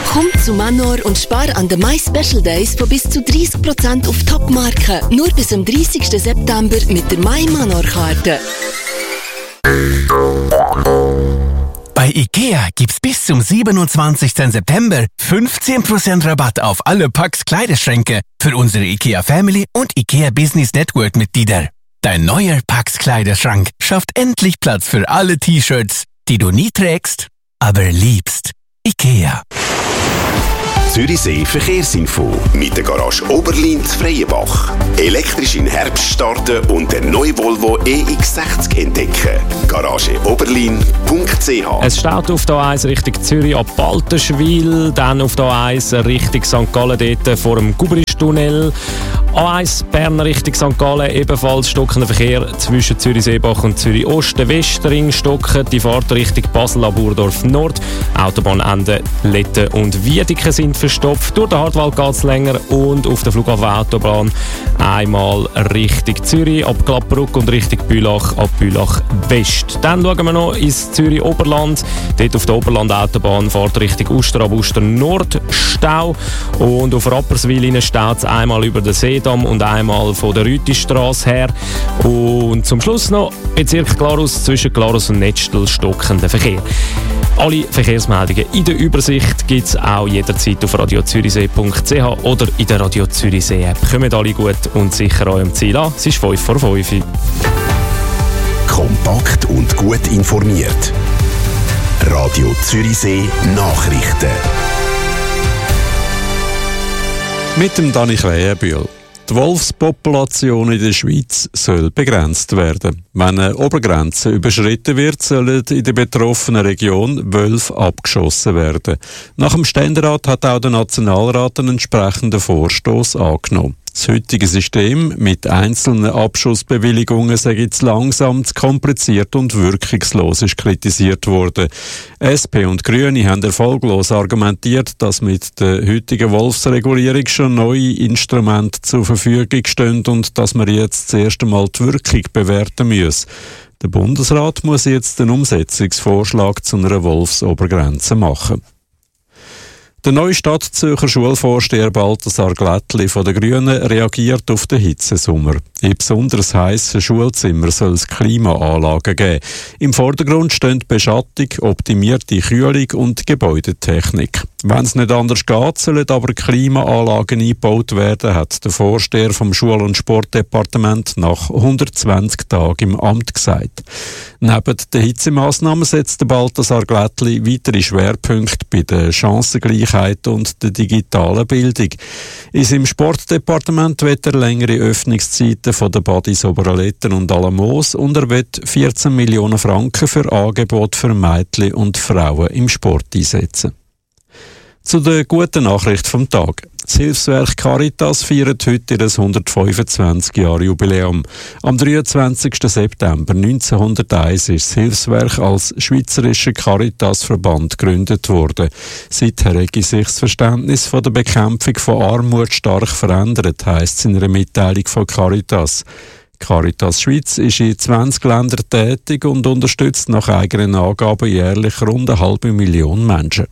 Komm zu Manor und spar an den My Special Days von bis zu 30% auf Top-Marken. Nur bis zum 30. September mit der My Manor-Karte. Bei IKEA gibt's bis zum 27. September 15% Rabatt auf alle Pax Kleiderschränke für unsere IKEA Family und IKEA Business Network Mitglieder. Dein neuer Pax Kleiderschrank schafft endlich Platz für alle T-Shirts, die du nie trägst, aber liebst. IKEA. Zürichsee Verkehrsinfo mit der Garage Oberlin zu Freienbach. Elektrisch in Herbst starten und den neuen Volvo EX60 entdecken. garageoberlin.ch. Es staut auf der A1 Richtung Zürich ab Balterschwil, dann auf der A1 Richtung St. Gallen dort vor dem Gubristunnel. A1 Bern Richtung St. Gallen ebenfalls stockender Verkehr zwischen Zürich-Seebach und Zürich-Osten-Westring stocken. Die Fahrt Richtung Basel ab Urdorf Nord. Autobahnende Letten und Wiedeke sind verstopft. Durch den Hartwald geht es länger und auf der Flughafen-Autobahn einmal Richtung Zürich ab Klapperuck und Richtung Bülach ab Bülach West. Dann schauen wir noch ins Zürich-Oberland. Dort auf der Oberland-Autobahn fährt Richtung Uster ab Uster Nord Stau und auf Rapperswil staut es einmal über den Seedamm und einmal von der Rütistrasse her. Und zum Schluss noch Bezirk Glarus zwischen Glarus und Netzstel stockender Verkehr. Alle Verkehrsmeldungen in der Übersicht gibt es auch jederzeit auf radiozürichsee.ch oder in der Radio Zürichsee App. Kommt alle gut und sicher eurem Ziel an. Es ist 5 vor 5. Kompakt und gut informiert. Radio Zürichsee Nachrichten. Mit dem Dani Krähenbühl. Die Wolfspopulation in der Schweiz soll begrenzt werden. Wenn eine Obergrenze überschritten wird, sollen in der betroffenen Region Wölfe abgeschossen werden. Nach dem Ständerat hat auch der Nationalrat einen entsprechenden Vorstoß angenommen. Das heutige System mit einzelnen Abschussbewilligungen sei jetzt langsam zu kompliziert und wirkungslos, ist kritisiert worden. SP und Grüne haben erfolglos argumentiert, dass mit der heutigen Wolfsregulierung schon neue Instrumente zur Verfügung stehen und dass man jetzt das erste Mal die Wirkung bewerten muss. Der Bundesrat muss jetzt einen Umsetzungsvorschlag zu einer Wolfsobergrenze machen. Der neue Stadtzürcher Schulvorsteher Balthasar Glättli von den Grünen reagiert auf den Hitzesommer. In besonders heissen Schulzimmern soll es Klimaanlagen geben. Im Vordergrund stehen Beschattung, optimierte Kühlung und Gebäudetechnik. Wenn es nicht anders geht, sollen aber Klimaanlagen eingebaut werden, hat der Vorsteher vom Schul- und Sportdepartement nach 120 Tagen im Amt gesagt. Neben den Hitzemaßnahmen setzt der Balthasar Glättli weitere Schwerpunkte bei der Chancengleichheit und der digitalen Bildung. In seinem Sportdepartement will er längere Öffnungszeiten von den Badis Oberaletten und Alamos und er will 14 Millionen Franken für Angebote für Mädchen und Frauen im Sport einsetzen. Zu der guten Nachricht vom Tag. Das Hilfswerk Caritas feiert heute ihr 125-Jahr-Jubiläum. Am 23. September 1901 ist das Hilfswerk als Schweizerischer Caritas-Verband gegründet worden. Seither hat sich das Verständnis von der Bekämpfung von Armut stark verändert, heisst es in einer Mitteilung von Caritas. Caritas Schweiz ist in 20 Ländern tätig und unterstützt nach eigenen Angaben jährlich rund 500.000 Menschen.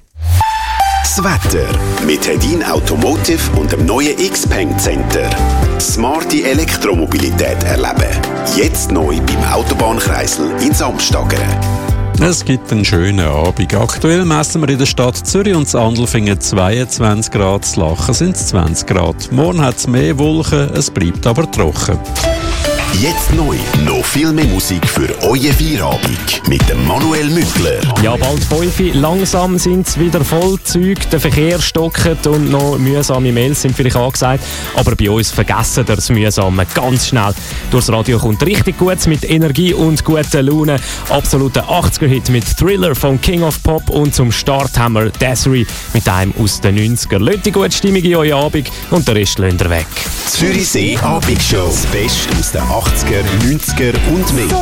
Das Wetter mit Hedin Automotive und dem neuen X-Peng Center. Smarte Elektromobilität erleben. Jetzt neu beim Autobahnkreisel in Samstagern. Es gibt einen schönen Abend. Aktuell messen wir in der Stadt Zürich und in Andelfingen 22 Grad, in Lachen sind es 20 Grad. Morgen hat es mehr Wolken, es bleibt aber trocken. Jetzt neu, noch viel mehr Musik für euer Feierabend mit dem Manuel Mückler. Ja, bald 5. Langsam sind es wieder Vollzeug, der Verkehr stockt und noch mühsame Mails sind vielleicht angesagt. Aber bei uns vergessen wir das Mühsame ganz schnell. Durchs Radio kommt richtig Gutes mit Energie und guter Laune. Absoluter 80er-Hit mit Thriller von King of Pop und zum Start haben wir Desiree mit einem aus den 90er. Lasst die gute Stimmung in euren Abend und den Rest lasst ihr weg. Zürichsee Abendshow. Das Beste aus den 80er, 90er und mehr.